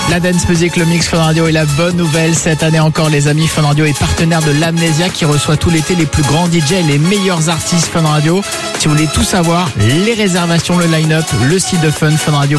La Dance Music, le mix Fun Radio et la bonne nouvelle, cette année encore les amis, Fun Radio est partenaire de l'Amnésia qui reçoit tout l'été les plus grands DJ et les meilleurs artistes Fun Radio. Si vous voulez tout savoir, les réservations, le line-up, le site de Fun, funradio.be.